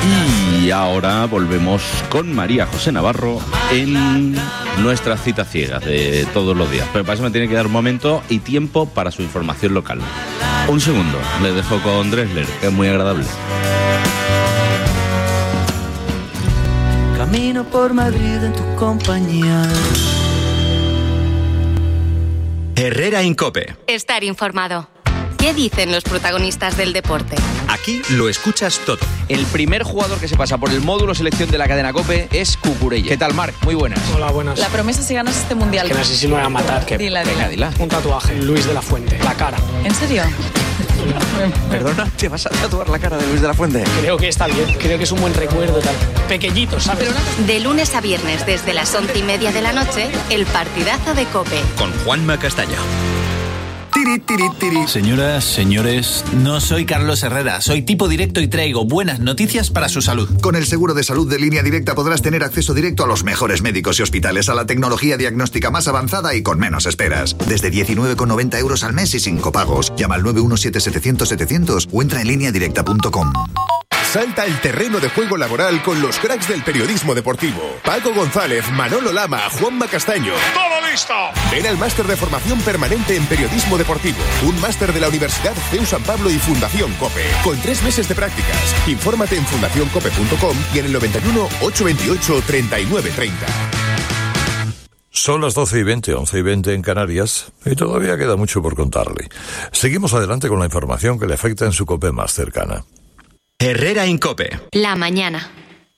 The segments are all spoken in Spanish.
Y ahora volvemos con María José Navarro en nuestras citas ciegas de todos los días. Pero para eso me tiene que dar un momento y tiempo para su información local. Un segundo, les dejo con Dressler, que es muy agradable. Camino por Madrid en tu compañía. Herrera en COPE. Estar informado. ¿Qué dicen los protagonistas del deporte? Aquí lo escuchas todo. El primer jugador que se pasa por el módulo selección de la cadena COPE es Cucurella. ¿Qué tal, Marc? Muy buenas. Hola, buenas. La promesa si ganas este mundial. Que no sé si me voy a matar. Dila. Dila. Un tatuaje, Luis de la Fuente, la cara. ¿En serio? Perdona, ¿te vas a tatuar la cara de Luis de la Fuente? Creo que está bien, creo que es un buen recuerdo, tal. Pequeñito, ¿sabes? De lunes a viernes desde las 11:30 de la noche, el partidazo de COPE. Con Juanma Castaño. Señoras, señores, no soy Carlos Herrera, soy tipo directo y traigo buenas noticias para su salud. Con el seguro de salud de Línea Directa podrás tener acceso directo a los mejores médicos y hospitales, a la tecnología diagnóstica más avanzada y con menos esperas. Desde 19,90 euros al mes y sin copagos. Llama al 917-700-700 o entra en lineadirecta.com. Salta al terreno de juego laboral con los cracks del periodismo deportivo. Paco González, Manolo Lama, Juanma Castaño. ¡Todo listo! Ven al máster de formación permanente en periodismo deportivo. Un máster de la Universidad CEU San Pablo y Fundación COPE. Con 3 meses de prácticas. Infórmate en fundacioncope.com y en el 91 828 3930. Son las 12:20, 11:20 en Canarias, y todavía queda mucho por contarle. Seguimos adelante con la información que le afecta en su COPE más cercana. Herrera en COPE. La mañana.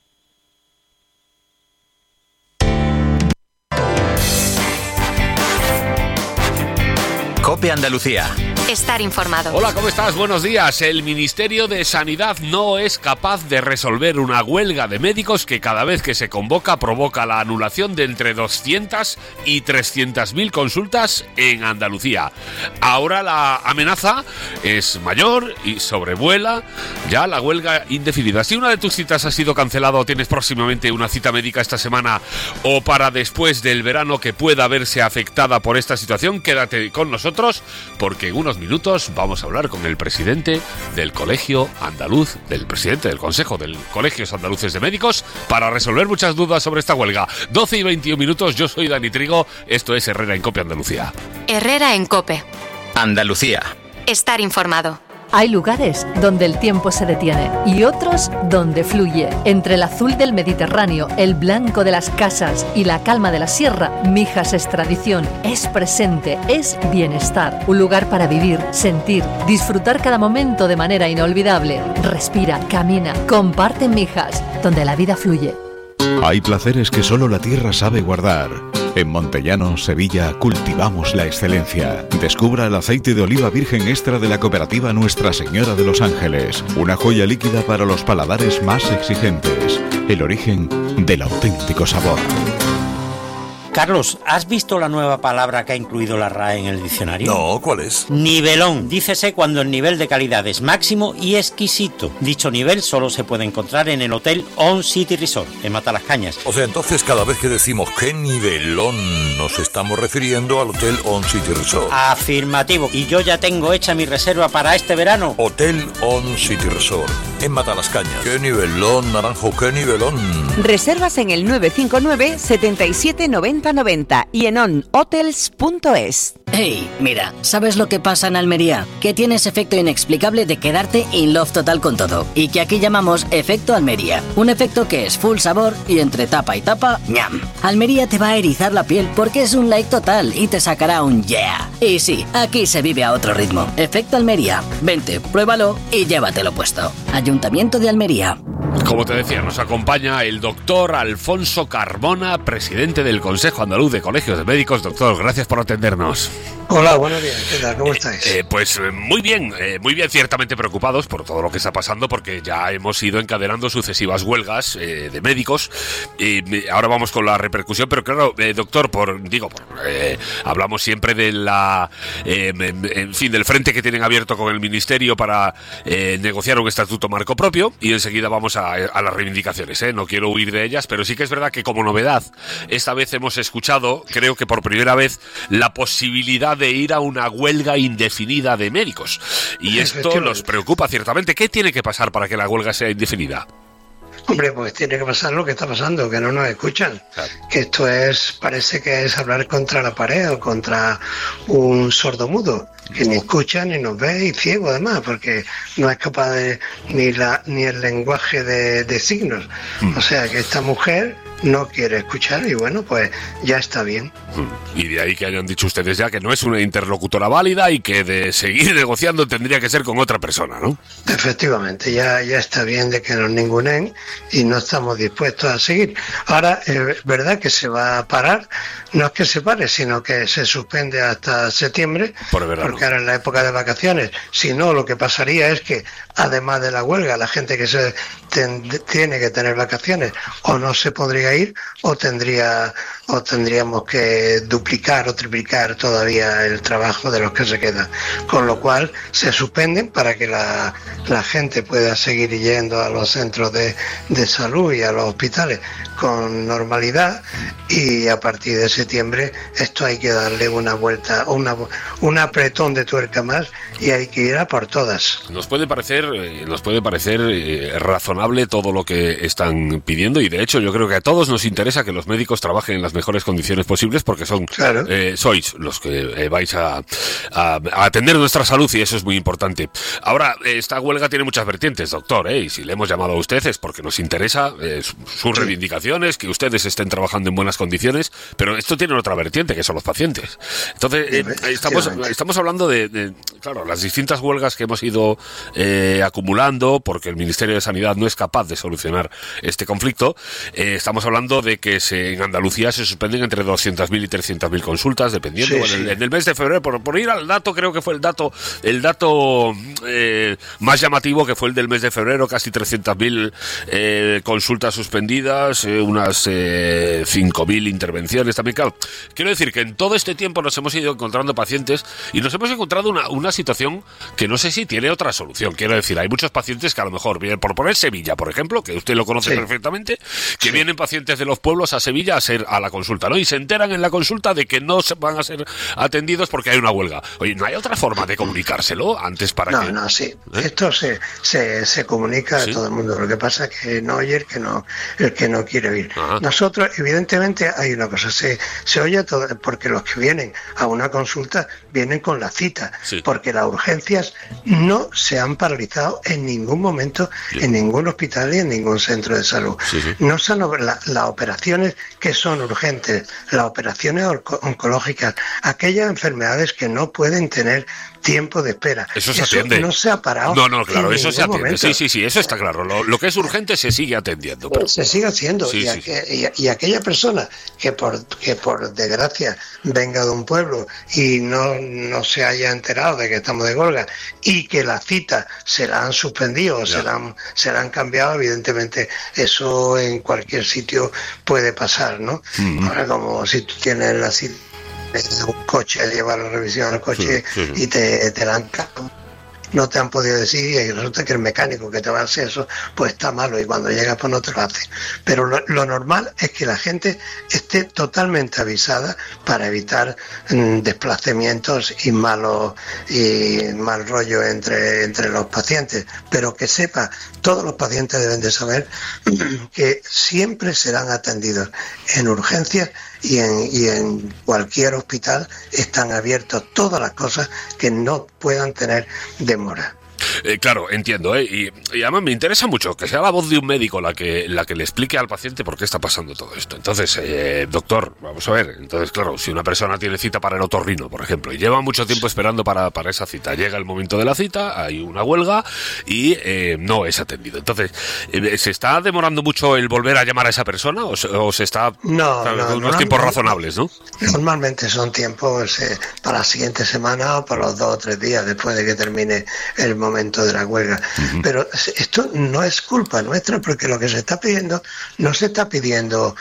COPE Andalucía. Estar informado. Hola, ¿cómo estás? Buenos días. El Ministerio de Sanidad no es capaz de resolver una huelga de médicos que cada vez que se convoca provoca la anulación de entre 200 y 300.000 consultas en Andalucía. Ahora la amenaza es mayor y sobrevuela ya la huelga indefinida. Si una de tus citas ha sido cancelada o tienes próximamente una cita médica esta semana o para después del verano que pueda verse afectada por esta situación, quédate con nosotros porque en unos minutos vamos a hablar con el presidente del Colegio Andaluz, del presidente del Consejo del Colegios Andaluces de Médicos, para resolver muchas dudas sobre esta huelga. 12:21, yo soy Dani Trigo, esto es Herrera en COPE Andalucía. Herrera en COPE. Andalucía. Estar informado. Hay lugares donde el tiempo se detiene y otros donde fluye. Entre el azul del Mediterráneo, el blanco de las casas y la calma de la sierra, Mijas es tradición, es presente, es bienestar. Un lugar para vivir, sentir, disfrutar cada momento de manera inolvidable. Respira, camina, comparte en Mijas, donde la vida fluye. Hay placeres que solo la tierra sabe guardar. En Montellano, Sevilla, cultivamos la excelencia. Descubra el aceite de oliva virgen extra de la cooperativa Nuestra Señora de los Ángeles. Una joya líquida para los paladares más exigentes. El origen del auténtico sabor. Carlos, ¿has visto la nueva palabra que ha incluido la RAE en el diccionario? No, ¿cuál es? Nivelón. Dícese cuando el nivel de calidad es máximo y exquisito. Dicho nivel solo se puede encontrar en el Hotel On City Resort, en Matalascañas. O sea, entonces cada vez que decimos qué nivelón nos estamos refiriendo al Hotel On City Resort. Afirmativo. Y yo ya tengo hecha mi reserva para este verano. Hotel On City Resort, en Matalascañas. ¡Qué nivelón, Naranjo, qué nivelón! Reservas en el 959 77 90 90 y en onhotels.es. Hey, mira, ¿sabes lo que pasa en Almería? Que tienes efecto inexplicable de quedarte in love total con todo. Y que aquí llamamos efecto Almería. Un efecto que es full sabor y entre tapa y tapa, ¡ñam! Almería te va a erizar la piel porque es un like total y te sacará un yeah. Y sí, aquí se vive a otro ritmo. Efecto Almería. Vente, pruébalo y llévatelo puesto. Ayuntamiento de Almería. Como te decía, nos acompaña el doctor Alfonso Carmona, presidente del Consejo Andaluz de Colegios de Médicos. Doctor, gracias por atendernos. Hola, buenos días. ¿Qué tal? ¿Cómo estáis? Pues muy bien, ciertamente preocupados por todo lo que está pasando, porque ya hemos ido encadenando sucesivas huelgas de médicos. Ahora vamos con la repercusión, pero claro, doctor, hablamos siempre de del frente que tienen abierto con el Ministerio para negociar un estatuto marco propio, y enseguida vamos a las reivindicaciones, no quiero huir de ellas, pero sí que es verdad que como novedad, esta vez hemos escuchado, creo que por primera vez, la posibilidad de ir a una huelga indefinida de médicos. Y esto nos preocupa ciertamente. ¿Qué tiene que pasar para que la huelga sea indefinida? Hombre, pues tiene que pasar lo que está pasando, que no nos escuchan. Claro. Que esto parece que es hablar contra la pared o contra un sordomudo, que ni escucha, ni nos ve, y ciego además, porque no es capaz de ni el lenguaje de signos. O sea que esta mujer no quiere escuchar y bueno, pues ya está bien. Y de ahí que hayan dicho ustedes ya que no es una interlocutora válida y que de seguir negociando tendría que ser con otra persona, ¿no? Efectivamente, ya está bien de que nos ningunen y no estamos dispuestos a seguir. Ahora, es verdad que se va a parar, no es que se pare, sino que se suspende hasta septiembre, porque ahora es la época de vacaciones. Si no, lo que pasaría es que, además de la huelga, la gente que tiene que tener vacaciones o no se podría ir o tendríamos que duplicar o triplicar todavía el trabajo de los que se quedan, con lo cual se suspenden para que la gente pueda seguir yendo a los centros de salud y a los hospitales con normalidad, y a partir de septiembre esto hay que darle una vuelta, un apretón de tuerca más, y hay que ir a por todas. Nos puede parecer razonable todo lo que están pidiendo, y de hecho yo creo que a todos nos interesa que los médicos trabajen en las mejores condiciones posibles, porque sois los que vais a atender nuestra salud, y eso es muy importante. Ahora, esta huelga tiene muchas vertientes, doctor, y si le hemos llamado a usted es porque nos interesa sus reivindicaciones, que ustedes estén trabajando en buenas condiciones, pero esto tiene otra vertiente, que son los pacientes. Entonces, estamos hablando de claro, las distintas huelgas que hemos ido acumulando, porque el Ministerio de Sanidad no es capaz de solucionar este conflicto. Estamos hablando de que en Andalucía se suspenden entre 200.000 y 300.000 consultas, dependiendo. En el mes de febrero, por ir al dato, creo que fue el dato más llamativo, que fue el del mes de febrero, casi 300.000 consultas suspendidas, unas 5.000 intervenciones también. Claro, quiero decir que en todo este tiempo nos hemos ido encontrando pacientes y nos hemos encontrado una situación que no sé si tiene otra solución. Quiero decir, hay muchos pacientes que a lo mejor vienen, por poner Sevilla, por ejemplo, que usted lo conoce perfectamente, que vienen pacientes de los pueblos a Sevilla a la consulta, ¿no? Y se enteran en la consulta de que no van a ser atendidos porque hay una huelga. Oye, ¿no hay otra forma de comunicárselo antes para que...? No, sí. Esto se comunica a todo el mundo. Lo que pasa es que no oye el que no quiere oír. Nosotros, evidentemente, hay una cosa, se oye todo, porque los que vienen a una consulta vienen con la cita, porque las urgencias no se han paralizado en ningún momento en ningún hospital y en ningún centro de salud. No son las operaciones que son urgentes, las operaciones oncológicas, aquellas enfermedades que no pueden tener tiempo de espera. Eso se atiende. No se ha parado. No, claro, eso se atiende. Momento. Sí, eso está claro. Lo que es urgente se sigue atendiendo. Pero... Se sigue haciendo. Y aquella persona que por desgracia venga de un pueblo y no se haya enterado de que estamos de huelga y que la cita se la han suspendido o se la han cambiado, evidentemente eso en cualquier sitio puede pasar, ¿no? Ahora, como si tú tienes la cita un coche, llevar la revisión al coche y te la han cambiado. No te han podido decir, y resulta que el mecánico que te va a hacer eso pues está malo, y cuando llegas pues no te lo hace. Pero lo normal es que la gente esté totalmente avisada para evitar desplazamientos y mal rollo entre los pacientes, pero que sepa, todos los pacientes deben de saber que siempre serán atendidos en urgencias y en cualquier hospital están abiertos todas las cosas que no puedan tener demora. Claro, entiendo, y además me interesa mucho que sea la voz de un médico la que le explique al paciente por qué está pasando todo esto. Entonces, doctor, vamos a ver, entonces claro, si una persona tiene cita para el otorrino, por ejemplo, y lleva mucho tiempo esperando para esa cita, llega el momento de la cita, hay una huelga y no es atendido. Entonces, ¿se está demorando mucho el volver a llamar a esa persona o se está unos tiempos razonables, no? Normalmente son tiempos para la siguiente semana o para los 2 o 3 días después de que termine el momento de la huelga. Pero esto no es culpa nuestra, porque lo que se está pidiendo no se está pidiendo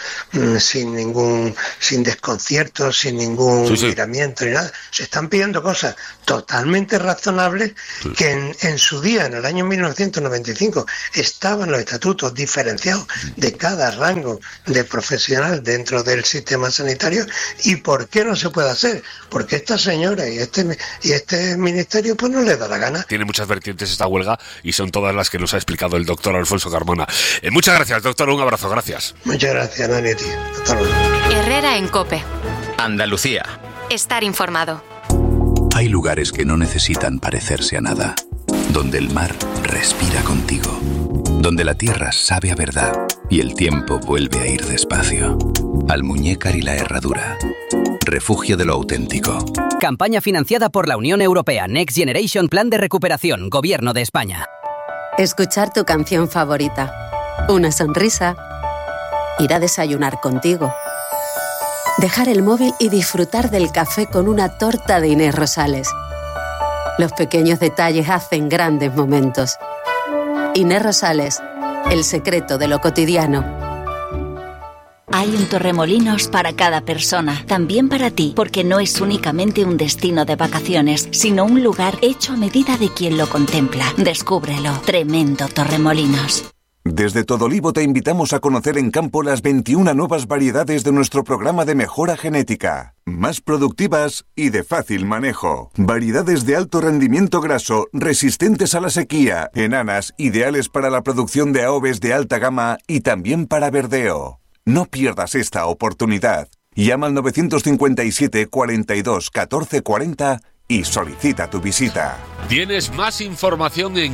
sin desconcierto, sin ningún miramiento ni nada. Se están pidiendo cosas totalmente razonables que en su día, en el año 1995, estaban los estatutos diferenciados de cada rango de profesional dentro del sistema sanitario. ¿Y por qué no se puede hacer? Porque esta señora y este ministerio pues no le da la gana. Tiene muchas vertientes vertientes esta huelga y son todas las que nos ha explicado el doctor Alfonso Carmona. Muchas gracias, doctor, un abrazo, gracias. Muchas gracias, Nani, tío. Hasta luego. Herrera en COPE. Andalucía. Estar informado. Hay lugares que no necesitan parecerse a nada, donde el mar respira contigo, donde la tierra sabe a verdad y el tiempo vuelve a ir despacio. Almuñécar y la Herradura. Refugio de lo auténtico. Campaña financiada por la Unión Europea. Next Generation Plan de Recuperación. Gobierno de España. Escuchar tu canción favorita. Una sonrisa. Ir a desayunar contigo. Dejar el móvil y disfrutar del café con una torta de Inés Rosales. Los pequeños detalles hacen grandes momentos. Inés Rosales, el secreto de lo cotidiano. Hay un Torremolinos para cada persona, también para ti, porque no es únicamente un destino de vacaciones, sino un lugar hecho a medida de quien lo contempla. Descúbrelo. Tremendo Torremolinos. Desde Todolivo te invitamos a conocer en campo las 21 nuevas variedades de nuestro programa de mejora genética. Más productivas y de fácil manejo. Variedades de alto rendimiento graso, resistentes a la sequía, enanas, ideales para la producción de AOVes de alta gama y también para verdeo. No pierdas esta oportunidad. Llama al 957 42 14 40 y solicita tu visita. Tienes más información en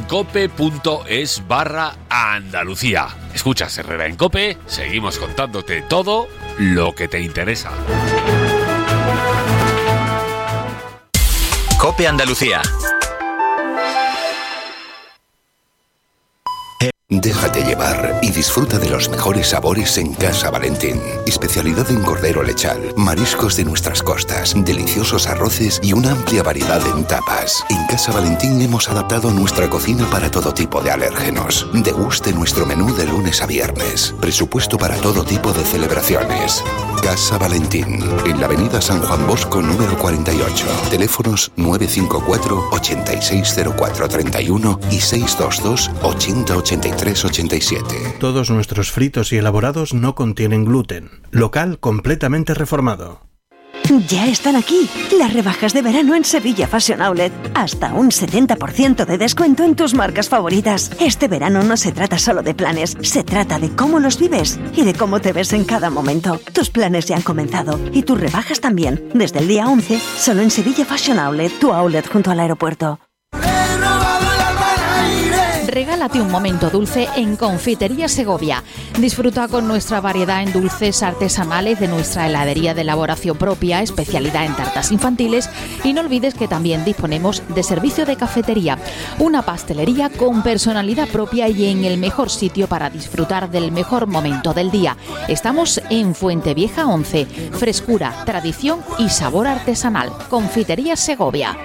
cope.es/Andalucía. Escuchas Herrera en COPE, seguimos contándote todo lo que te interesa. COPE Andalucía. Déjate llevar y disfruta de los mejores sabores en Casa Valentín. Especialidad en cordero lechal, mariscos de nuestras costas, deliciosos arroces y una amplia variedad en tapas. En Casa Valentín hemos adaptado nuestra cocina para todo tipo de alérgenos. Deguste nuestro menú de lunes a viernes. Presupuesto para todo tipo de celebraciones. Casa Valentín, en la avenida San Juan Bosco número 48. Teléfonos 954 860431 y 622 8083. 387. Todos nuestros fritos y elaborados no contienen gluten. Local completamente reformado. Ya están aquí las rebajas de verano en Sevilla Fashion Outlet. Hasta un 70% de descuento en tus marcas favoritas. Este verano no se trata solo de planes, se trata de cómo los vives y de cómo te ves en cada momento. Tus planes ya han comenzado y tus rebajas también. Desde el día 11, solo en Sevilla Fashion Outlet, tu outlet junto al aeropuerto. Regálate un momento dulce en Confitería Segovia. Disfruta con nuestra variedad en dulces artesanales de nuestra heladería de elaboración propia, especialidad en tartas infantiles, y no olvides que también disponemos de servicio de cafetería, una pastelería con personalidad propia y en el mejor sitio para disfrutar del mejor momento del día. Estamos en Fuentevieja 11. Frescura, tradición y sabor artesanal. Confitería Segovia.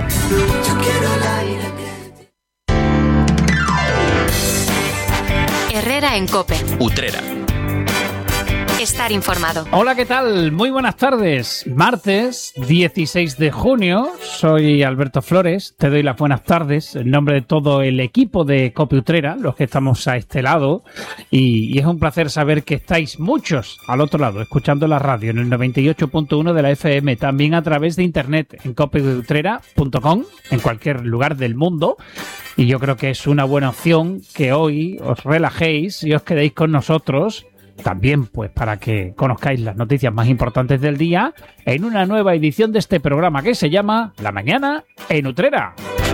Herrera en COPE. Utrera. Estar informado. Hola, ¿qué tal? Muy buenas tardes. Martes 16 de junio. Soy Alberto Flores. Te doy las buenas tardes en nombre de todo el equipo de COPE Utrera, los que estamos a este lado. Y es un placer saber que estáis muchos al otro lado, escuchando la radio en el 98.1 de la FM, también a través de internet en copeutrera.com, en cualquier lugar del mundo. Y yo creo que es una buena opción que hoy os relajéis y os quedéis con nosotros, también pues para que conozcáis las noticias más importantes del día en una nueva edición de este programa que se llama La Mañana en Utrera.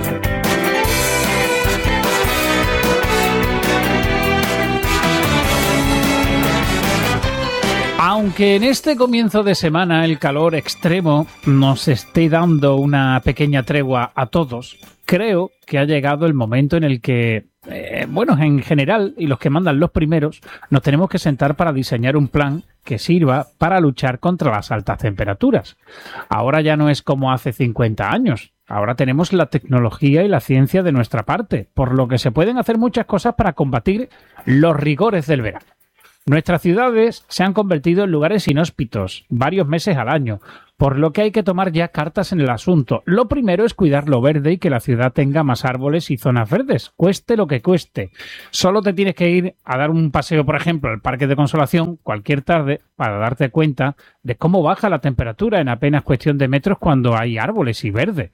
Aunque en este comienzo de semana el calor extremo nos esté dando una pequeña tregua a todos, creo que ha llegado el momento en el que, en general, y los que mandan los primeros, nos tenemos que sentar para diseñar un plan que sirva para luchar contra las altas temperaturas. Ahora ya no es como hace 50 años. Ahora tenemos la tecnología y la ciencia de nuestra parte, por lo que se pueden hacer muchas cosas para combatir los rigores del verano. Nuestras ciudades se han convertido en lugares inhóspitos varios meses al año, por lo que hay que tomar ya cartas en el asunto. Lo primero es cuidar lo verde y que la ciudad tenga más árboles y zonas verdes, cueste lo que cueste. Solo te tienes que ir a dar un paseo, por ejemplo, al Parque de Consolación cualquier tarde para darte cuenta de cómo baja la temperatura en apenas cuestión de metros cuando hay árboles y verde.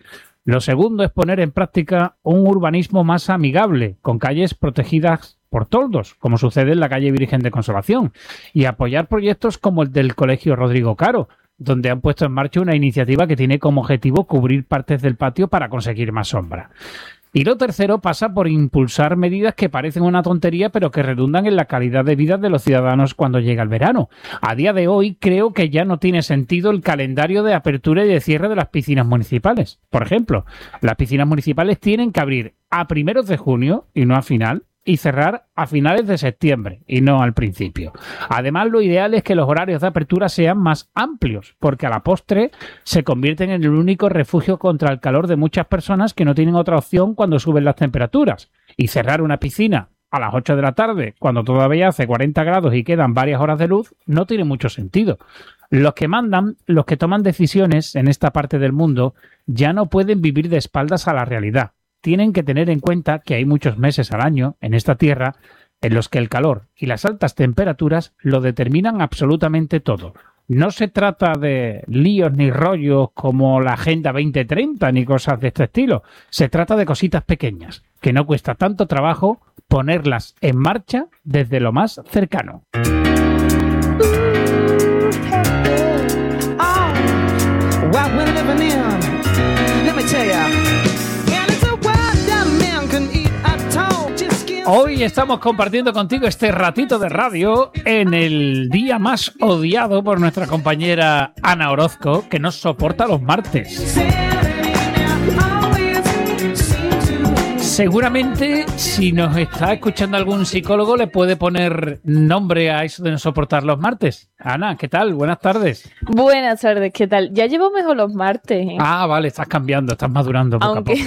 Lo segundo es poner en práctica un urbanismo más amigable, con calles protegidas por toldos, como sucede en la calle Virgen de Consolación, y apoyar proyectos como el del Colegio Rodrigo Caro, donde han puesto en marcha una iniciativa que tiene como objetivo cubrir partes del patio para conseguir más sombra. Y lo tercero pasa por impulsar medidas que parecen una tontería, pero que redundan en la calidad de vida de los ciudadanos cuando llega el verano. A día de hoy creo que ya no tiene sentido el calendario de apertura y de cierre de las piscinas municipales. Por ejemplo, las piscinas municipales tienen que abrir a primeros de junio y no a final, y cerrar a finales de septiembre y no al principio. Además, lo ideal es que los horarios de apertura sean más amplios, porque a la postre se convierten en el único refugio contra el calor de muchas personas que no tienen otra opción cuando suben las temperaturas. Y cerrar una piscina a las 8 de la tarde, cuando todavía hace 40 grados y quedan varias horas de luz, no tiene mucho sentido. Los que mandan, los que toman decisiones en esta parte del mundo, ya no pueden vivir de espaldas a la realidad. Tienen que tener en cuenta que hay muchos meses al año en esta tierra en los que el calor y las altas temperaturas lo determinan absolutamente todo. No se trata de líos ni rollos como la Agenda 2030 ni cosas de este estilo. Se trata de cositas pequeñas que no cuesta tanto trabajo ponerlas en marcha desde lo más cercano. Hoy estamos compartiendo contigo este ratito de radio en el día más odiado por nuestra compañera Ana Orozco, que nos soporta los martes. Seguramente, si nos está escuchando algún psicólogo, le puede poner nombre a eso de no soportar los martes. Ana, ¿qué tal? Buenas tardes. Buenas tardes, ¿qué tal? Ya llevo mejor los martes, ¿eh? Ah, vale, estás cambiando, estás madurando poco a poco.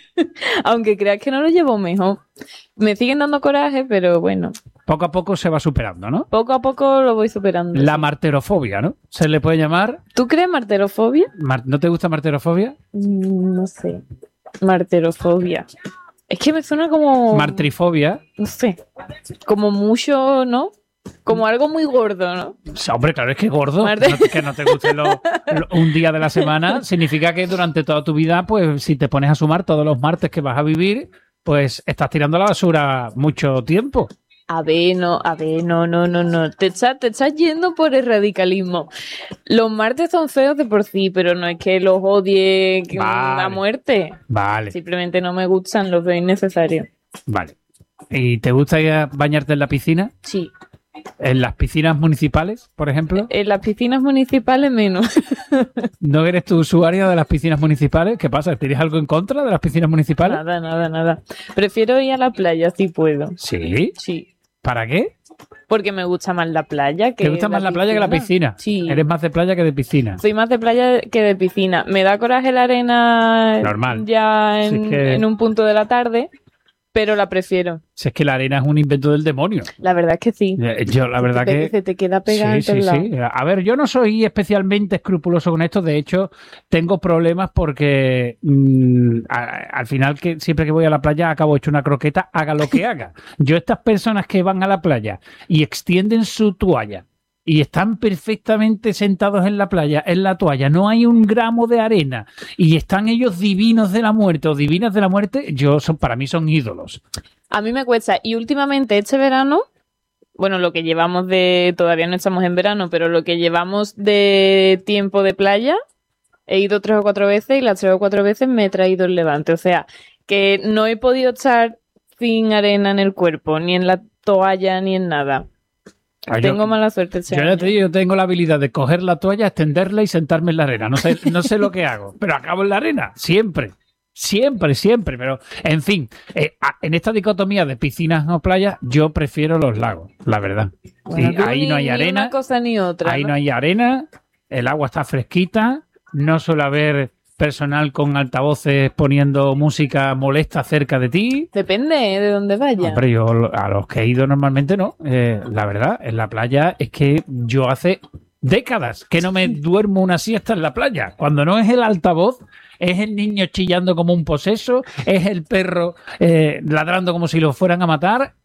Aunque creas que no lo llevo mejor. Me siguen dando coraje, pero bueno. Poco a poco se va superando, ¿no? Poco a poco lo voy superando. La marterofobia, ¿no? ¿Se le puede llamar? ¿Tú crees marterofobia? ¿No te gusta marterofobia? No sé. Marterofobia. Es que me suena como... Martrifobia. No sé. Como mucho, ¿no? Como algo muy gordo, ¿no? Hombre, claro, es que gordo. Que no te guste un día de la semana significa que durante toda tu vida, pues si te pones a sumar todos los martes que vas a vivir, pues estás tirando a la basura mucho tiempo. A ver, no. Te estás yendo por el radicalismo. Los martes son feos de por sí, pero no es que los odie a muerte. Vale. Simplemente no me gustan, los veo innecesarios. Vale. ¿Y te gusta ir a bañarte en la piscina? Sí. ¿En las piscinas municipales, por ejemplo? En las piscinas municipales menos. ¿No eres tu usuaria de las piscinas municipales? ¿Qué pasa? ¿Tienes algo en contra de las piscinas municipales? Nada. Prefiero ir a la playa si puedo. ¿Sí? Sí. ¿Para qué? Porque me gusta más la playa que ¿Te gusta más la playa que la piscina? Sí. ¿Eres más de playa que de piscina? Soy más de playa que de piscina. Me da coraje la arena. Normal. Ya en un punto de la tarde, pero la prefiero. Si es que la arena es un invento del demonio. La verdad es que sí. Yo, la verdad que... Se te queda pegada en todos lados. Sí. A ver, yo no soy especialmente escrupuloso con esto. De hecho, tengo problemas porque al final, que siempre que voy a la playa acabo hecho una croqueta, haga lo que haga. Yo, estas personas que van a la playa y extienden su toalla y están perfectamente sentados en la playa, en la toalla, no hay un gramo de arena y están ellos divinos de la muerte o divinas de la muerte, para mí son ídolos. A mí me cuesta. Y últimamente este verano, bueno, lo que llevamos todavía no estamos en verano, pero lo que llevamos de tiempo de playa, he ido 3 o 4 veces y las 3 o 4 veces me he traído el levante. O sea, que no he podido estar sin arena en el cuerpo, ni en la toalla, ni en nada. Tengo mala suerte. Yo ya te digo, yo tengo la habilidad de coger la toalla, extenderla y sentarme en la arena. No sé lo que hago, pero acabo en la arena, siempre. Pero, en fin, en esta dicotomía de piscinas o playas, yo prefiero los lagos, la verdad. Bueno, sí, ahí no hay arena. Ni una cosa ni otra. Ahí no hay arena, el agua está fresquita, no suele haber personal con altavoces poniendo música molesta cerca de ti. Depende de dónde vaya. Hombre, yo a los que he ido normalmente no. La verdad, en la playa es que yo hace décadas que no me duermo una siesta en la playa. Cuando no es el altavoz, es el niño chillando como un poseso, es el perro ladrando como si lo fueran a matar,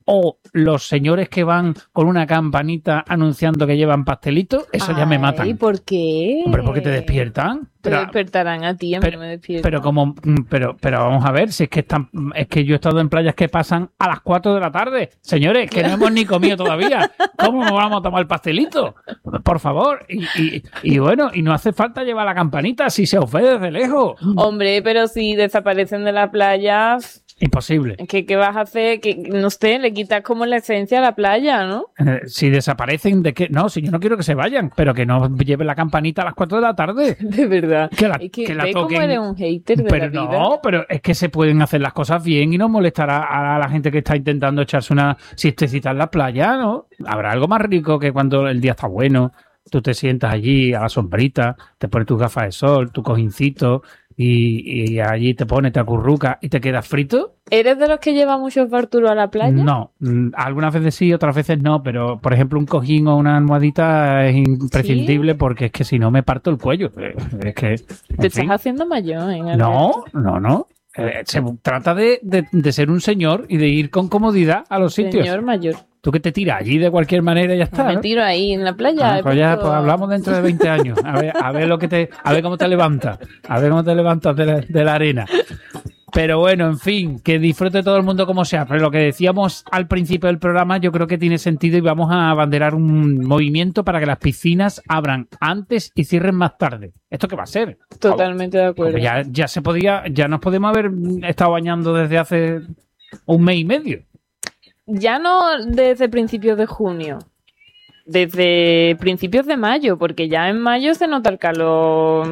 o los señores que van con una campanita anunciando que llevan pastelitos, eso ya me matan. ¿Y por qué? Hombre, porque te despiertan. Te despertarán a ti, a mí no me despiertan. Pero vamos a ver, si es que yo he estado en playas que pasan a las 4 de la tarde. Señores, que no hemos ni comido todavía. ¿Cómo nos vamos a tomar el pastelito? Por favor. Y bueno, y no hace falta llevar la campanita si se os ve desde lejos. Hombre, pero si desaparecen de la playa... Imposible. ¿Qué vas a hacer? Que no sé, le quitas como la esencia a la playa, ¿no? Si desaparecen, ¿de qué? No, si yo no quiero que se vayan, pero que no lleven la campanita a las 4 de la tarde. De verdad. Que la ¿ves toquen. cómo eres un hater de pero la vida? No, pero es que se pueden hacer las cosas bien y no molestar a la gente que está intentando echarse una siestecita en la playa, ¿no? Habrá algo más rico que cuando el día está bueno, tú te sientas allí a la sombrita, te pones tus gafas de sol, tu cojincito... Y allí te acurrucas y te quedas frito. ¿Eres de los que lleva muchos Barturos a la playa? No, algunas veces sí, otras veces no, pero por ejemplo un cojín o una almohadita es imprescindible. ¿Sí? Porque es que si no me parto el cuello. Es que, ¿Te estás haciendo mayor? No. Se trata de ser un señor y de ir con comodidad a los sitios. Señor mayor. Tú que te tiras allí de cualquier manera y ya está. Me tiro ahí en la playa. Pues hablamos dentro de 20 años. A ver cómo te levantas. A ver cómo te levantas de la arena. Pero bueno, en fin, que disfrute todo el mundo como sea. Pero lo que decíamos al principio del programa yo creo que tiene sentido y vamos a abanderar un movimiento para que las piscinas abran antes y cierren más tarde. ¿Esto qué va a ser? Totalmente de acuerdo. Ya nos podemos haber estado bañando desde hace un mes y medio. Ya no desde principios de junio, desde principios de mayo, porque ya en mayo se nota el calor.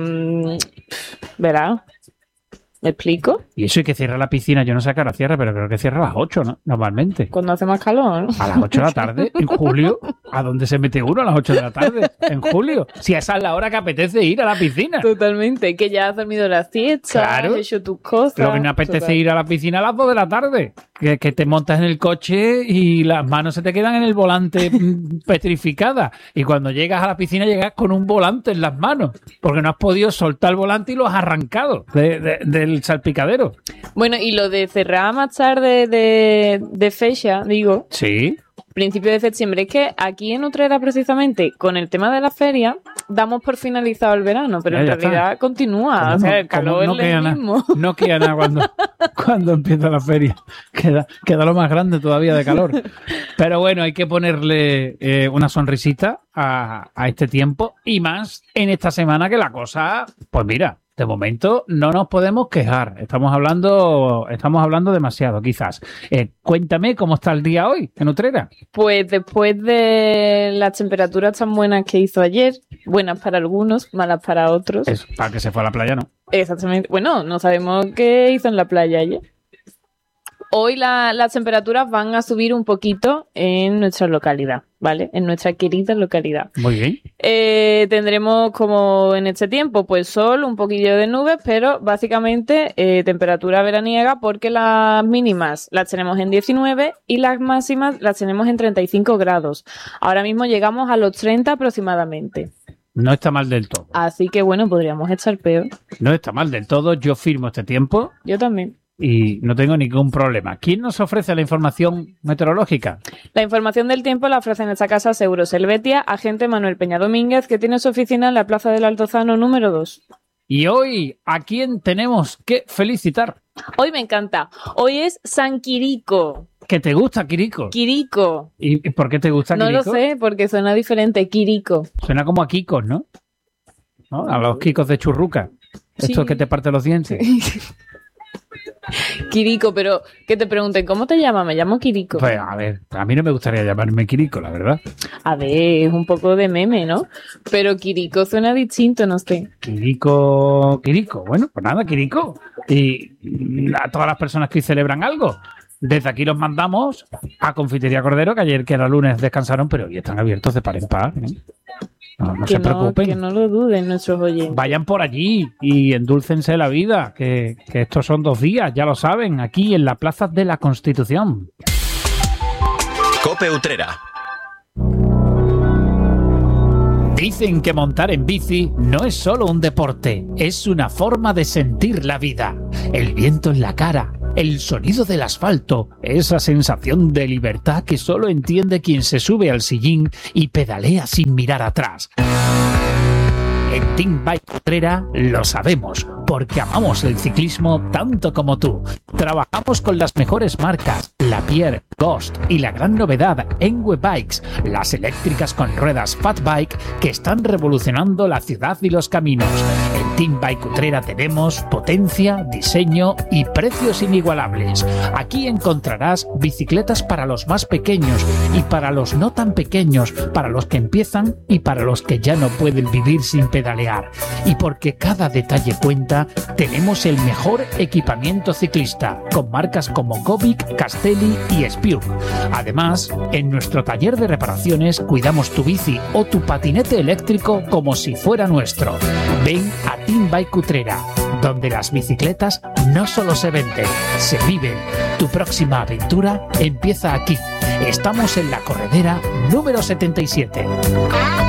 ¿Verdad? ¿Me explico? Y eso, y que cierra la piscina, yo no sé a qué hora cierra, pero creo que cierra a las 8, ¿no? Normalmente. Cuando hace más calor, ¿no? A las 8 de la tarde, en julio. ¿A dónde se mete uno a las 8 de la tarde? En julio. Si esa es la hora que apetece ir a la piscina. Totalmente, que ya has dormido la siesta, claro. Has hecho tus cosas. Lo que no apetece ir a la piscina a las 2 de la tarde. Que te montas en el coche y las manos se te quedan en el volante petrificadas. Y cuando llegas a la piscina llegas con un volante en las manos. Porque no has podido soltar el volante y lo has arrancado del salpicadero. Bueno, y lo de cerrar más tarde de fecha, digo. Sí. Principio de septiembre. Es que aquí en Utrera, precisamente, con el tema de la feria, damos por finalizado el verano, pero en realidad continúa. O sea, el calor es el mismo. No queda nada cuando empieza la feria. Queda lo más grande todavía de calor. Pero bueno, hay que ponerle una sonrisita a este tiempo y más en esta semana que la cosa, pues mira, de momento no nos podemos quejar. Estamos hablando demasiado, quizás. Cuéntame cómo está el día hoy en Utrera. Pues después de las temperaturas tan buenas que hizo ayer, buenas para algunos, malas para otros. Eso, para que se fue a la playa, ¿no? Exactamente. Bueno, no sabemos qué hizo en la playa ayer. Hoy las temperaturas van a subir un poquito en nuestra localidad, ¿vale? En nuestra querida localidad. Muy bien. Tendremos, como en este tiempo, pues sol, un poquillo de nubes, pero básicamente temperatura veraniega, porque las mínimas las tenemos en 19 y las máximas las tenemos en 35 grados. Ahora mismo llegamos a los 30 aproximadamente. No está mal del todo. Así que bueno, podríamos estar peor. No está mal del todo. Yo firmo este tiempo. Yo también. Y no tengo ningún problema. ¿Quién nos ofrece la información meteorológica? La información del tiempo la ofrece en esta casa Seguros Helvetia, agente Manuel Peña Domínguez, que tiene su oficina en la Plaza del Altozano número 2. Y hoy, ¿a quién tenemos que felicitar? Hoy me encanta. Hoy es San Quirico. ¿Que te gusta Quirico? Quirico. ¿Y por qué te gusta Quirico? No lo sé, porque suena diferente, Quirico. Suena como a Kikos, ¿no? A los Kikos de Churruca. Sí. Estos que te parten los dientes. Quirico, pero que te pregunten, ¿cómo te llamas? Me llamo Quirico. Pues a ver, a mí no me gustaría llamarme Quirico, la verdad. A ver, es un poco de meme, ¿no? Pero Quirico suena distinto, no sé. Quirico, bueno, pues nada, Quirico. Y a todas las personas que celebran algo, desde aquí los mandamos a Confitería Cordero, que ayer que era lunes descansaron, pero hoy están abiertos de par en par, ¿eh? No se preocupen. Que no lo duden nuestros oyentes. Vayan por allí y endúlcense la vida, que estos son 2 días, ya lo saben, aquí en la Plaza de la Constitución. COPE Utrera. Dicen que montar en bici no es solo un deporte, es una forma de sentir la vida. El viento en la cara, el sonido del asfalto, esa sensación de libertad que solo entiende quien se sube al sillín y pedalea sin mirar atrás. En Team Bike Utrera lo sabemos, porque amamos el ciclismo tanto como tú. Trabajamos con las mejores marcas, Lapierre, Ghost y la gran novedad, Enwe Bikes, las eléctricas con ruedas Fat Bike que están revolucionando la ciudad y los caminos. En Team Bike Utrera tenemos potencia, diseño y precios inigualables. Aquí encontrarás bicicletas para los más pequeños y para los no tan pequeños, para los que empiezan y para los que ya no pueden vivir sin pedalear. Y porque cada detalle cuenta, tenemos el mejor equipamiento ciclista, con marcas como Gobic, Castelli y Spiu. Además, en nuestro taller de reparaciones cuidamos tu bici o tu patinete eléctrico como si fuera nuestro. Ven a Team Bike Utrera, donde las bicicletas no solo se venden, se viven. Tu próxima aventura empieza aquí. Estamos en la corredera número 77.